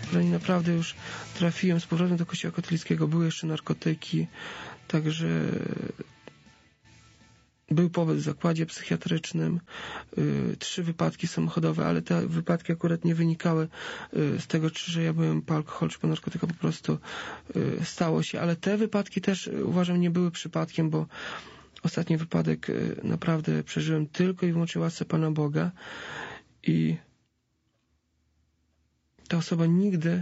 zanim naprawdę już trafiłem z powrotem do kościoła katolickiego, były jeszcze narkotyki, także był pobyt w zakładzie psychiatrycznym, 3 wypadki samochodowe, ale te wypadki akurat nie wynikały z tego, że ja byłem po alkoholu czy po narkotykach, po prostu stało się, ale te wypadki też uważam nie były przypadkiem, bo ostatni wypadek naprawdę przeżyłem tylko i wyłącznie łasce Pana Boga i ta osoba nigdy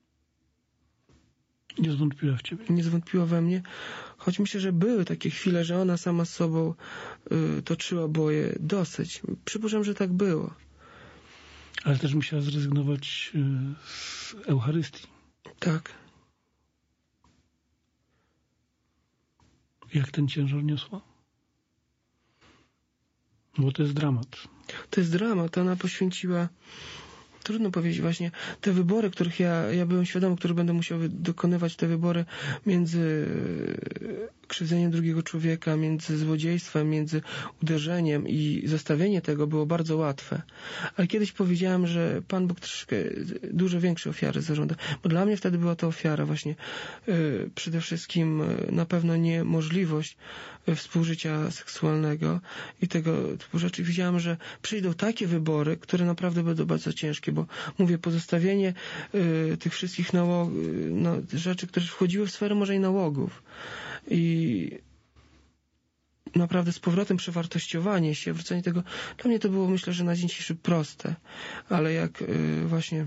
nie zwątpiła w ciebie. Nie zwątpiła we mnie, choć myślę, że były takie chwile, że ona sama z sobą toczyła boje dosyć. Przypuszczam, że tak było. Ale też musiała zrezygnować z Eucharystii. Tak. Jak ten ciężar niosła? Bo to jest dramat. To jest dramat. Ona poświęciła, trudno powiedzieć właśnie, te wybory, których ja byłem świadomy, których będę musiał dokonywać, te wybory między krzywdzeniem drugiego człowieka, między złodziejstwem, między uderzeniem i zostawienie tego było bardzo łatwe. Ale kiedyś powiedziałem, że Pan Bóg troszkę dużo większe ofiary zażąda, bo dla mnie wtedy była to ofiara właśnie przede wszystkim na pewno niemożliwość współżycia seksualnego i tego typu rzeczy. Widziałem, że przyjdą takie wybory, które naprawdę będą bardzo ciężkie, bo mówię, pozostawienie tych wszystkich rzeczy, które wchodziły w sferę może i nałogów i naprawdę z powrotem przewartościowanie się, wrócenie tego, dla mnie to było, myślę, że na dzień dzisiejszy proste, ale jak właśnie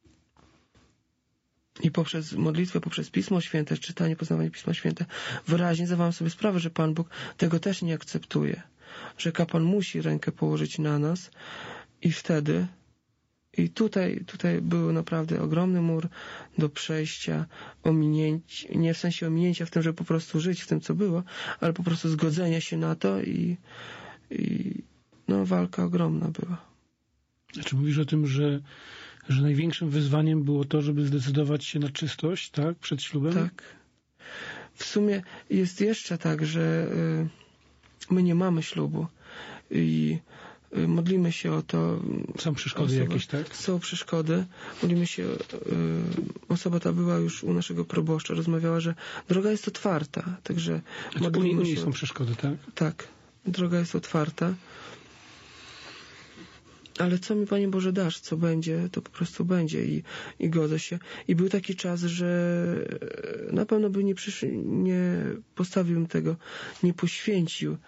i poprzez modlitwę, poprzez Pismo Święte, czytanie, poznawanie Pisma Święte, wyraźnie zdawałem sobie sprawę, że Pan Bóg tego też nie akceptuje, że kapłan musi rękę położyć na nas i wtedy i tutaj był naprawdę ogromny mur do przejścia, nie w sensie ominięcia w tym, żeby po prostu żyć w tym, co było, ale po prostu zgodzenia się na to i walka ogromna była. Znaczy mówisz o tym, że największym wyzwaniem było to, żeby zdecydować się na czystość, tak? Przed ślubem? Tak. W sumie jest jeszcze tak, że my nie mamy ślubu i modlimy się o to. Są przeszkody jakieś, tak? Są przeszkody. Modlimy się, osoba ta była już u naszego proboszcza, rozmawiała, że droga jest otwarta, także modlimy się. Są przeszkody, tak? Tak, droga jest otwarta. Ale co mi, Panie Boże, dasz, co będzie, to po prostu będzie i godzę się. I był taki czas, że na pewno by nie postawił tego, nie poświęcił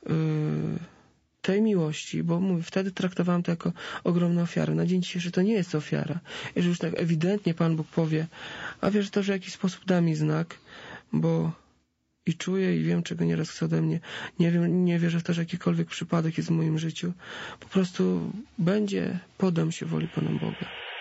tej miłości, bo mówię, wtedy traktowałem to jako ogromną ofiarę. Na dzień dzisiejszy to nie jest ofiara. Jeżeli już tak ewidentnie Pan Bóg powie, a wiesz to, że w jakiś sposób da mi znak, bo i czuję i wiem, czego nieraz chce ode mnie. Nie wierzę w to, że jakikolwiek przypadek jest w moim życiu. Po prostu poddam się woli Pana Boga.